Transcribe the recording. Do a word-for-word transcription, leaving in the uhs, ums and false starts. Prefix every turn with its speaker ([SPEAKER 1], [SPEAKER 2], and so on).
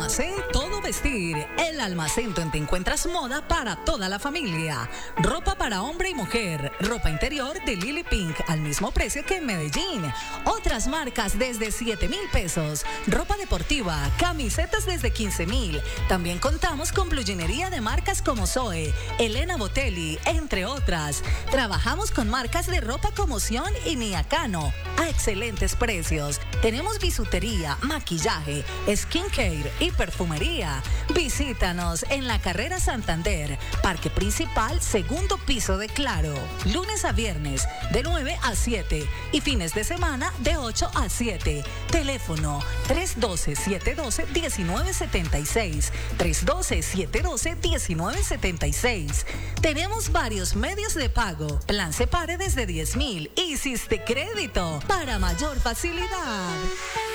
[SPEAKER 1] Almacén Todo Vestir, el almacén donde encuentras moda para toda la familia. Ropa para hombre y mujer, ropa interior de Lily Pink al mismo precio que en Medellín. Otras marcas desde siete mil pesos. Ropa deportiva, camisetas desde quince mil. También contamos con bluginería de marcas como Zoe, Elena Botelli, entre otras. Trabajamos con marcas de ropa como Sion y Niacano a excelentes precios. Tenemos bisutería, maquillaje, skincare y perfumería. Visítanos en la Carrera Santander, Parque Principal, segundo piso de Claro. Lunes a viernes de nueve a siete y fines de semana de ocho a siete. Teléfono tres uno dos, siete uno dos, uno nueve siete seis. tres uno dos, siete uno dos, uno nueve siete seis. Tenemos varios medios de pago. Plan Separe desde diez mil. Hiciste crédito para mayor facilidad.